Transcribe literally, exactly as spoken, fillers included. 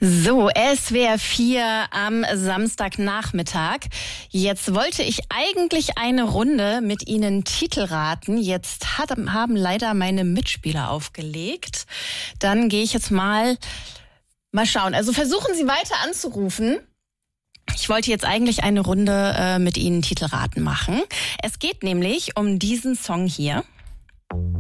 So, S W R vier am Samstagnachmittag. Jetzt wollte ich eigentlich eine Runde mit Ihnen Titel raten. Jetzt hat, haben leider meine Mitspieler aufgelegt. Dann gehe ich jetzt mal, mal schauen. Also versuchen Sie weiter anzurufen. Ich wollte jetzt eigentlich eine Runde äh, mit Ihnen Titelraten machen. Es geht nämlich um diesen Song hier.